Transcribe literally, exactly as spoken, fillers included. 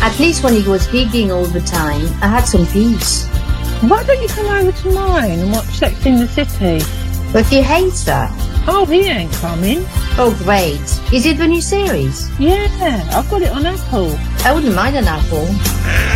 At least when he was gigging all the time, I had some peace. Why don't you come over to mine and watch Sex in the City? But he hates that. Oh, he ain't coming. Oh, great. Is it the new series? Yeah, I've got it on Apple. I wouldn't mind an apple.